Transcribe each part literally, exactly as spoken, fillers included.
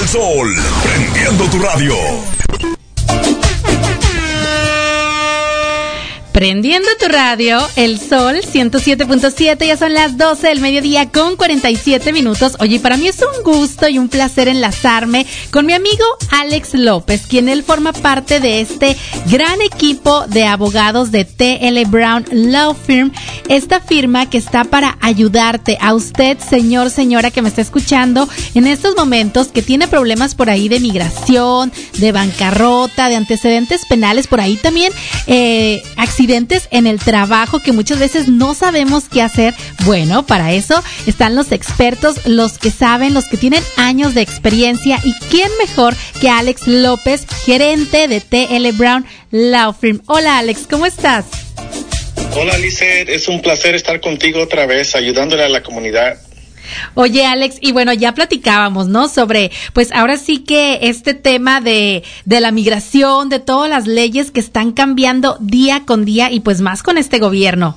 Sol, prendiendo tu radio. Prendiendo tu radio, El Sol ciento siete punto siete, ya son las doce del mediodía con cuarenta y siete minutos. Oye, para mí es un gusto y un placer enlazarme con mi amigo Alex López, quien él forma parte de este gran equipo de abogados de T L Brown Law Firm, esta firma que está para ayudarte a usted, señor, señora que me está escuchando en estos momentos, que tiene problemas por ahí de migración, de bancarrota, de antecedentes penales, por ahí también eh, accidentes en el trabajo que muchas veces no sabemos qué hacer. Bueno, para eso están los expertos, los que saben, los que tienen años de experiencia, y quién mejor que Alex López, gerente de T L Brown Law Firm. Hola Alex, ¿cómo estás? Hola Lizeth, es un placer estar contigo otra vez, ayudándole a la comunidad. Oye Alex, y bueno, ya platicábamos, ¿no? Sobre, pues ahora sí que este tema de, de la migración, de todas las leyes que están cambiando día con día, y pues más con este gobierno.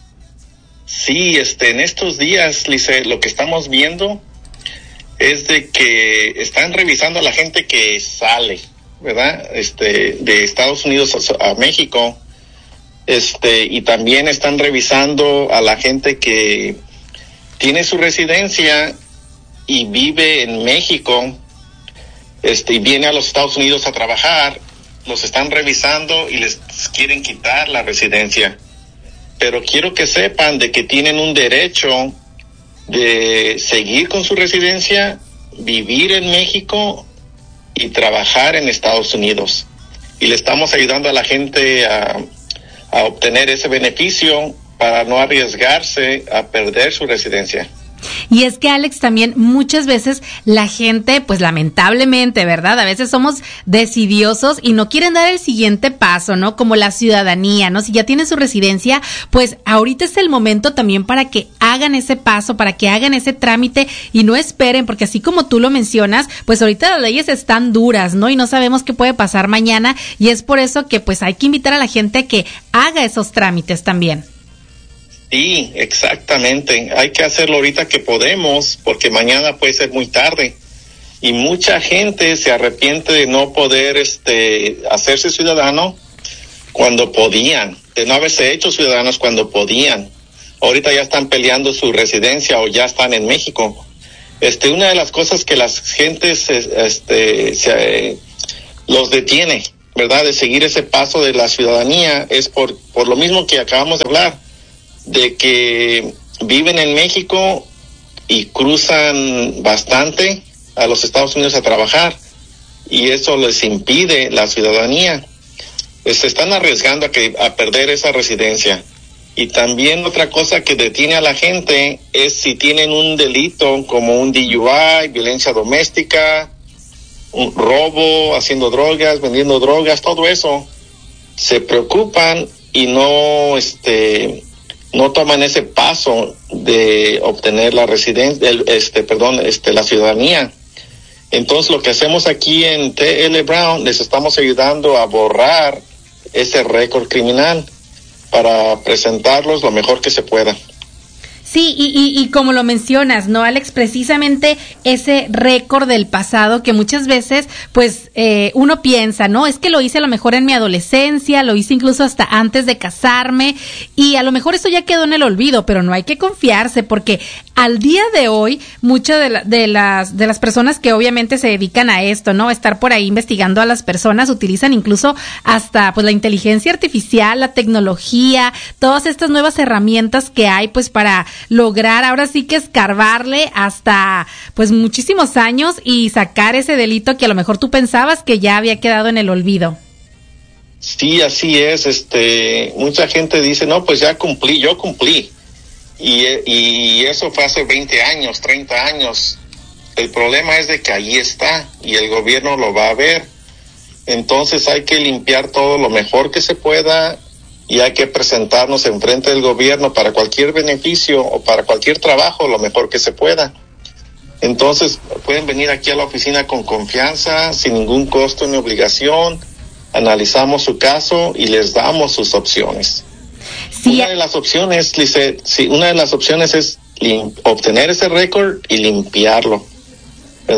Sí, este, en estos días, Lizeth, lo que estamos viendo es de que están revisando a la gente que sale, ¿verdad? Este, de Estados Unidos a, a México, este, y también están revisando a la gente que tiene su residencia y vive en México, este, y viene a los Estados Unidos a trabajar. Los están revisando y les quieren quitar la residencia. Pero quiero que sepan de que tienen un derecho de seguir con su residencia, vivir en México y trabajar en Estados Unidos. Y le estamos ayudando a la gente a, a obtener ese beneficio para no arriesgarse a perder su residencia. Y es que Alex, también muchas veces la gente, pues lamentablemente, ¿verdad? A veces somos decidiosos y no quieren dar el siguiente paso, ¿no? Como la ciudadanía, ¿no? Si ya tienen su residencia, pues ahorita es el momento también para que hagan ese paso, para que hagan ese trámite y no esperen, porque así como tú lo mencionas, pues ahorita las leyes están duras, ¿no? Y no sabemos qué puede pasar mañana, y es por eso que pues hay que invitar a la gente a que haga esos trámites también. Sí, exactamente. Hay que hacerlo ahorita que podemos, porque mañana puede ser muy tarde. Y mucha gente se arrepiente de no poder este hacerse ciudadano cuando podían, de no haberse hecho ciudadanos cuando podían. Ahorita ya están peleando su residencia o ya están en México. Este, una de las cosas que las gentes este se, los detiene, ¿verdad?, de seguir ese paso de la ciudadanía, es por por lo mismo que acabamos de hablar, de que viven en México y cruzan bastante a los Estados Unidos a trabajar, y eso les impide la ciudadanía. Se están arriesgando a que a perder esa residencia. Y también otra cosa que detiene a la gente es si tienen un delito como un D U I, violencia doméstica, un robo, haciendo drogas, vendiendo drogas, todo eso. Se preocupan y no este no toman ese paso de obtener la residencia, el, este, perdón, este, la ciudadanía. Entonces, lo que hacemos aquí en T L Brown, les estamos ayudando a borrar ese récord criminal para presentarlos lo mejor que se pueda. Sí, y, y, y como lo mencionas, ¿no, Alex? Precisamente ese récord del pasado que muchas veces, pues, eh, uno piensa, ¿no? Es que lo hice a lo mejor en mi adolescencia, lo hice incluso hasta antes de casarme, y a lo mejor eso ya quedó en el olvido, pero no hay que confiarse, porque al día de hoy, muchas de, la, de las de las personas que obviamente se dedican a esto, ¿no? Estar por ahí investigando a las personas, utilizan incluso hasta, pues, la inteligencia artificial, la tecnología, todas estas nuevas herramientas que hay, pues, para lograr ahora sí que escarbarle hasta pues muchísimos años y sacar ese delito que a lo mejor tú pensabas que ya había quedado en el olvido. Sí, así es. Este, mucha gente dice, no, pues ya cumplí, yo cumplí. Y, y eso fue hace veinte años, treinta años. El problema es de que ahí está y el gobierno lo va a ver. Entonces hay que limpiar todo lo mejor que se pueda, y hay que presentarnos enfrente del gobierno para cualquier beneficio o para cualquier trabajo lo mejor que se pueda. Entonces pueden venir aquí a la oficina con confianza, sin ningún costo ni obligación. Analizamos su caso y les damos sus opciones. Sí. Una de las opciones, Lizeth, sí, una de las opciones es lim- obtener ese récord y limpiarlo, ¿verdad?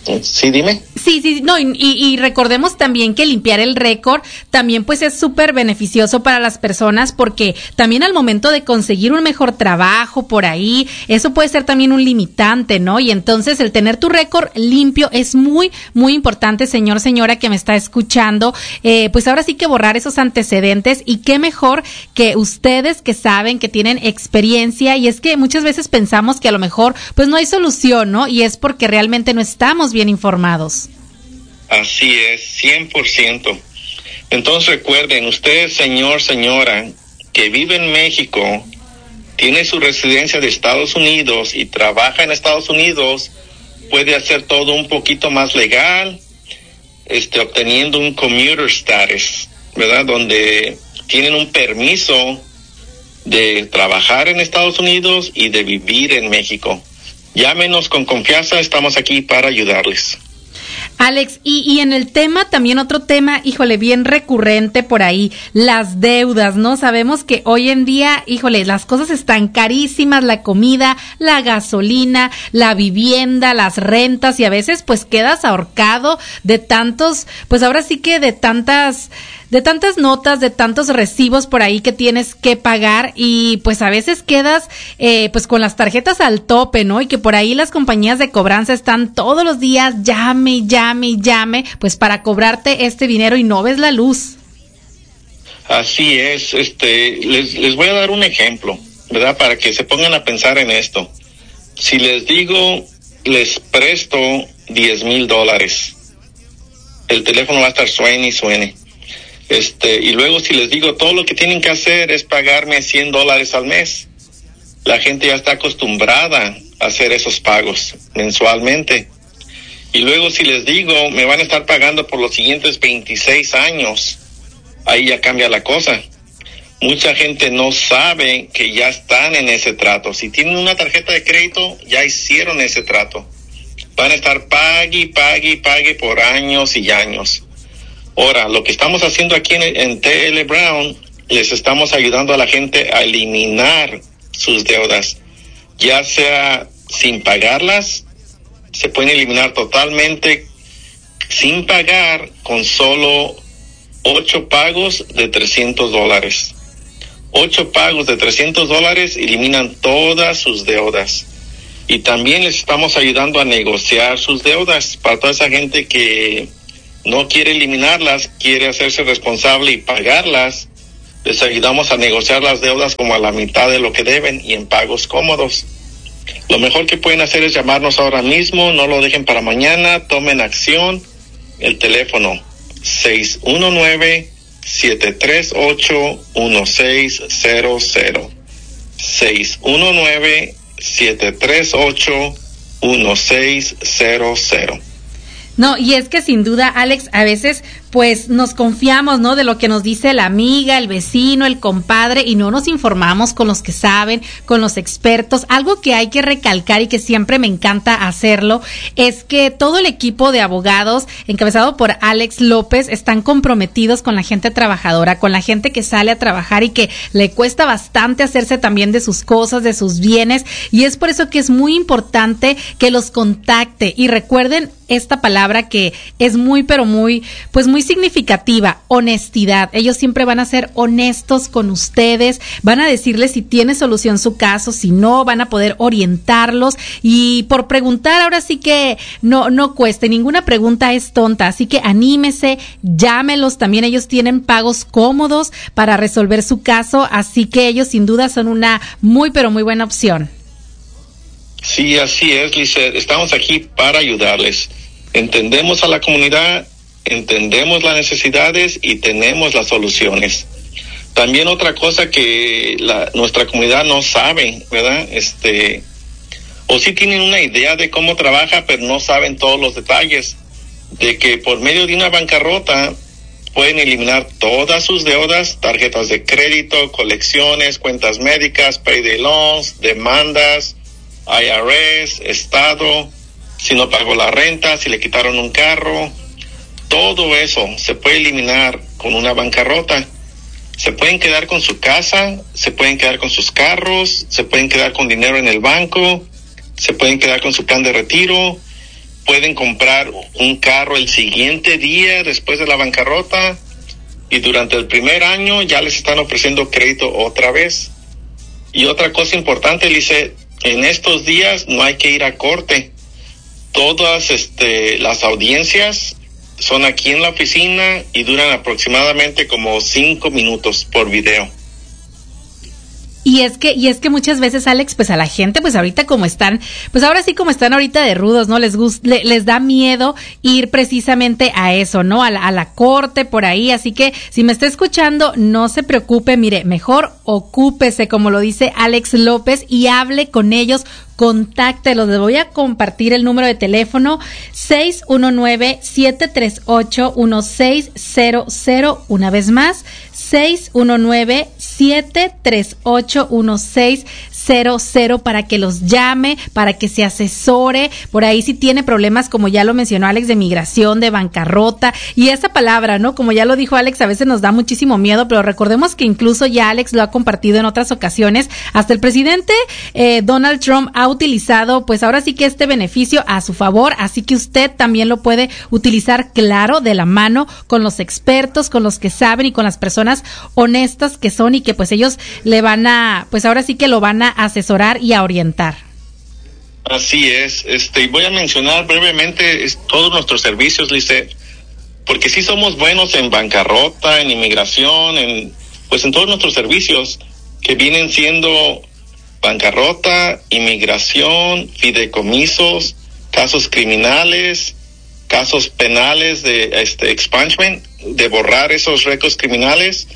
Sí, dime. Sí, sí, no, y, y recordemos también que limpiar el récord también pues es súper beneficioso para las personas, porque también al momento de conseguir un mejor trabajo por ahí, eso puede ser también un limitante, ¿no? Y entonces el tener tu récord limpio es muy, muy importante, señor, señora que me está escuchando, eh, pues ahora sí que borrar esos antecedentes, y qué mejor que ustedes que saben, que tienen experiencia, y es que muchas veces pensamos que a lo mejor pues no hay solución, ¿no? Y es porque realmente no estamos bien informados. Así es, cien por ciento. Entonces recuerden, usted, señor, señora, que vive en México, tiene su residencia de Estados Unidos y trabaja en Estados Unidos, puede hacer todo un poquito más legal, este, obteniendo un commuter status, ¿verdad? Donde tienen un permiso de trabajar en Estados Unidos y de vivir en México. Llámenos con confianza, estamos aquí para ayudarles. Alex, y, y en el tema, también otro tema, híjole, bien recurrente por ahí, las deudas, ¿no? Sabemos que hoy en día, híjole, las cosas están carísimas, la comida, la gasolina, la vivienda, las rentas, y a veces pues quedas ahorcado de tantos, pues ahora sí que de tantas... de tantas notas, de tantos recibos por ahí que tienes que pagar, y pues a veces quedas eh, pues con las tarjetas al tope, ¿no? Y que por ahí las compañías de cobranza están todos los días llame, llame, llame, pues para cobrarte este dinero, y no ves la luz. Así es, este, les, les voy a dar un ejemplo, ¿verdad? Para que se pongan a pensar en esto. Si les digo, les presto diez mil dólares, el teléfono va a estar suene y suene. Este, y luego si les digo, todo lo que tienen que hacer es pagarme cien dólares al mes. La gente ya está acostumbrada a hacer esos pagos mensualmente. Y luego si les digo, me van a estar pagando por los siguientes veintiséis años, ahí ya cambia la cosa. Mucha gente no sabe que ya están en ese trato. Si tienen una tarjeta de crédito, ya hicieron ese trato. Van a estar pague, pague, pague por años y años. Ahora, lo que estamos haciendo aquí en, en T L Brown, les estamos ayudando a la gente a eliminar sus deudas, ya sea sin pagarlas, se pueden eliminar totalmente sin pagar con solo ocho pagos de trescientos dólares. Ocho pagos de trescientos dólares eliminan todas sus deudas. Y también les estamos ayudando a negociar sus deudas para toda esa gente que no quiere eliminarlas, quiere hacerse responsable y pagarlas. Les ayudamos a negociar las deudas como a la mitad de lo que deben y en pagos cómodos. Lo mejor que pueden hacer es llamarnos ahora mismo, no lo dejen para mañana, tomen acción. El teléfono seis uno nueve, siete tres ocho, uno seis cero cero. seis uno nueve, siete tres ocho, uno seis cero cero. No, y es que sin duda, Alex, a veces pues nos confiamos, ¿no? De lo que nos dice la amiga, el vecino, el compadre, y no nos informamos con los que saben, con los expertos. Algo que hay que recalcar y que siempre me encanta hacerlo es que todo el equipo de abogados encabezado por Alex López están comprometidos con la gente trabajadora, con la gente que sale a trabajar y que le cuesta bastante hacerse también de sus cosas, de sus bienes, y es por eso que es muy importante que los contacte. Y recuerden esta palabra que es muy, pero muy, pues muy significativa: honestidad. Ellos siempre van a ser honestos con ustedes, van a decirles si tiene solución su caso, si no, van a poder orientarlos, y por preguntar ahora sí que no, no cueste, ninguna pregunta es tonta, así que anímese, llámelos. También ellos tienen pagos cómodos para resolver su caso, así que ellos sin duda son una muy, pero muy buena opción. Sí, así es, Lizeth. Estamos aquí para ayudarles. Entendemos a la comunidad, entendemos las necesidades y tenemos las soluciones. También otra cosa que la, nuestra comunidad no sabe, ¿verdad? Este, o sí tienen una idea de cómo trabaja, pero no saben todos los detalles. De que por medio de una bancarrota pueden eliminar todas sus deudas, tarjetas de crédito, colecciones, cuentas médicas, payday loans, demandas, I R S, Estado, si no pagó la renta, si le quitaron un carro. Todo eso se puede eliminar con una bancarrota. Se pueden quedar con su casa, se pueden quedar con sus carros, se pueden quedar con dinero en el banco, se pueden quedar con su plan de retiro, pueden comprar un carro el siguiente día después de la bancarrota, y durante el primer año ya les están ofreciendo crédito otra vez. Y otra cosa importante, Lice, en estos días no hay que ir a corte. Todas este, las audiencias son aquí en la oficina y duran aproximadamente como cinco minutos por video. Y es que, y es que muchas veces, Alex, pues a la gente, pues ahorita como están, pues ahora sí como están ahorita de rudos, ¿no? Les gusta, le, les da miedo ir precisamente a eso, ¿no? A la, a la corte por ahí. Así que si me está escuchando, no se preocupe, mire, mejor ocúpese, como lo dice Alex López, y hable con ellos. Contáctelos, les voy a compartir el número de teléfono seis uno nueve, siete tres ocho, uno seis cero cero, una vez más, seis uno nueve, siete tres ocho, uno seis cero cero, para que los llame, para que se asesore, por ahí si tiene problemas, como ya lo mencionó Alex, de migración, de bancarrota, y esa palabra, ¿no? Como ya lo dijo Alex, a veces nos da muchísimo miedo, pero recordemos que incluso ya Alex lo ha compartido en otras ocasiones, hasta el presidente eh, Donald Trump ha utilizado, pues ahora sí que este beneficio a su favor, así que usted también lo puede utilizar, claro, de la mano con los expertos, con los que saben y con las personas honestas que son, y que pues ellos le van a, pues ahora sí que lo van a asesorar y a orientar. Así es, este, voy a mencionar brevemente es, todos nuestros servicios, Lice, porque sí somos buenos en bancarrota, en inmigración, en, pues en todos nuestros servicios, que vienen siendo bancarrota, inmigración, fideicomisos, casos criminales, casos penales de este expungement, de borrar esos récords criminales,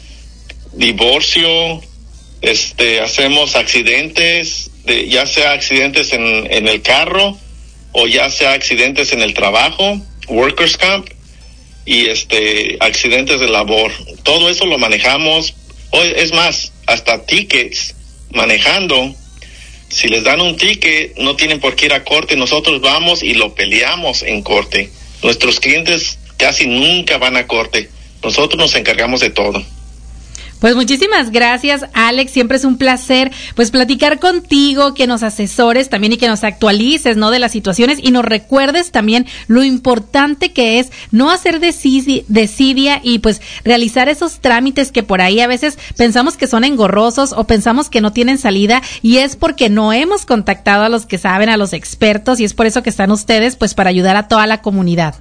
divorcio, este, hacemos accidentes, de, ya sea accidentes en, en el carro o ya sea accidentes en el trabajo, workers camp, y este, accidentes de labor. Todo eso lo manejamos. Hoy es más, hasta tickets manejando. Si les dan un ticket, no tienen por qué ir a corte, nosotros vamos y lo peleamos en corte. Nuestros clientes casi nunca van a corte, nosotros nos encargamos de todo. Pues muchísimas gracias, Alex, siempre es un placer pues platicar contigo, que nos asesores también y que nos actualices, ¿no?, de las situaciones, y nos recuerdes también lo importante que es no hacer desidia, desidia y pues realizar esos trámites que por ahí a veces pensamos que son engorrosos o pensamos que no tienen salida, y es porque no hemos contactado a los que saben, a los expertos, y es por eso que están ustedes pues para ayudar a toda la comunidad.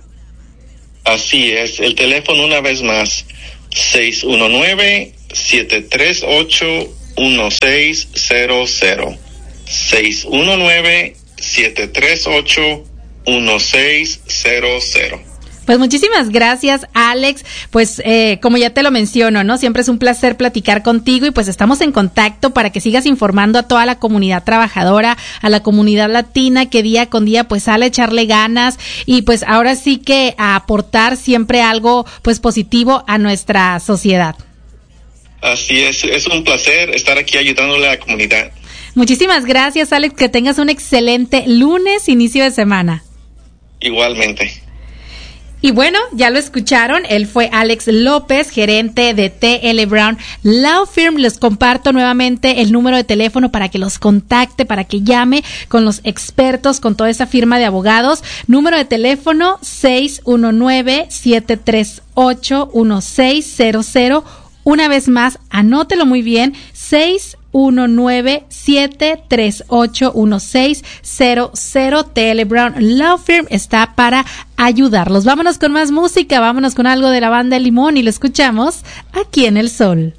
Así es, el teléfono una vez más, seis uno nueve, siete tres ocho, uno seis cero cero, seis uno nueve, siete tres ocho, uno seis cero cero. Pues muchísimas gracias, Alex. Pues eh, como ya te lo menciono, ¿no? Siempre es un placer platicar contigo, y pues estamos en contacto para que sigas informando a toda la comunidad trabajadora, a la comunidad latina, que día con día pues sale a echarle ganas, y pues ahora sí que a aportar siempre algo pues positivo a nuestra sociedad. Así es, es un placer estar aquí ayudándole a la comunidad. Muchísimas gracias, Alex, que tengas un excelente lunes, inicio de semana. Igualmente. Y bueno, ya lo escucharon, él fue Alex López, gerente de T L Brown Law Firm. Les comparto nuevamente el número de teléfono para que los contacte, para que llame con los expertos, con toda esa firma de abogados. Número de teléfono seis uno nueve, siete tres ocho, uno seis cero cero. Una vez más, anótelo muy bien, seis uno nueve, siete tres ocho, uno seis cero cero. T L Brown Law Firm está para ayudarlos. Vámonos con más música, vámonos con algo de la banda Limón, y lo escuchamos aquí en El Sol.